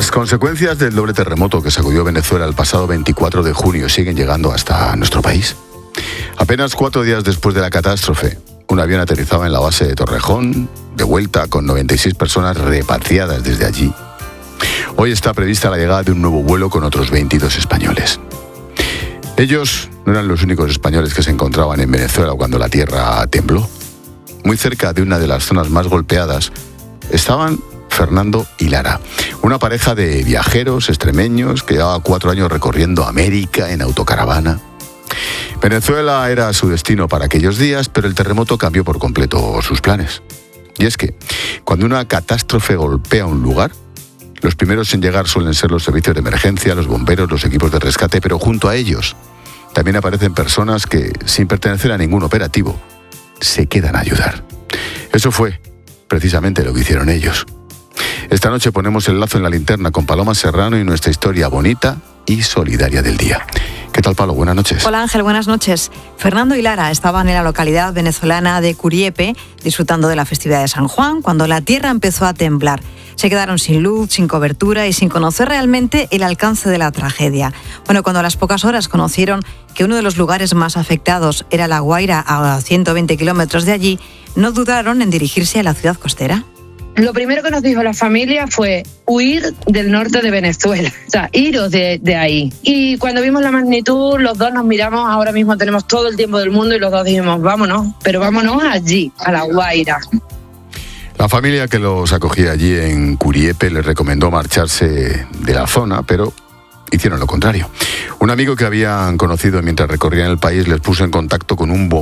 Las consecuencias del doble terremoto que sacudió Venezuela el pasado 24 de junio siguen llegando hasta nuestro país. Apenas 4 días después de la catástrofe, un avión aterrizaba en la base de Torrejón, de vuelta con 96 personas repatriadas desde allí. Hoy está prevista la llegada de un nuevo vuelo con otros 22 españoles. Ellos no eran los únicos españoles que se encontraban en Venezuela cuando la tierra tembló. Muy cerca de una de las zonas más golpeadas estaban Fernando y Lara, una pareja de viajeros extremeños que llevaba 4 años recorriendo América en autocaravana. Venezuela era su destino para aquellos días, pero el terremoto cambió por completo sus planes. Y es que, cuando una catástrofe golpea un lugar, los primeros en llegar suelen ser los servicios de emergencia, los bomberos, los equipos de rescate, pero junto a ellos también aparecen personas que, sin pertenecer a ningún operativo, se quedan a ayudar. Eso fue precisamente lo que hicieron ellos. Esta noche ponemos el lazo en la linterna con Paloma Serrano y nuestra historia bonita y solidaria del día. ¿Qué tal, Palo? Buenas noches. Hola, Ángel, buenas noches. Fernando y Lara estaban en la localidad venezolana de Curiepe disfrutando de la festividad de San Juan cuando la tierra empezó a temblar. Se quedaron sin luz, sin cobertura y sin conocer realmente el alcance de la tragedia. Bueno, cuando a las pocas horas conocieron que uno de los lugares más afectados era La Guaira, a 120 kilómetros de allí, no dudaron en dirigirse a la ciudad costera. Lo primero que nos dijo la familia fue huir del norte de Venezuela, o sea, iros de ahí. Y cuando vimos la magnitud, los dos nos miramos, ahora mismo tenemos todo el tiempo del mundo y los dos dijimos, vámonos, pero vámonos allí, a La Guaira. La familia que los acogía allí en Curiepe les recomendó marcharse de la zona, pero hicieron lo contrario. Un amigo que habían conocido mientras recorrían el país les puso en contacto con un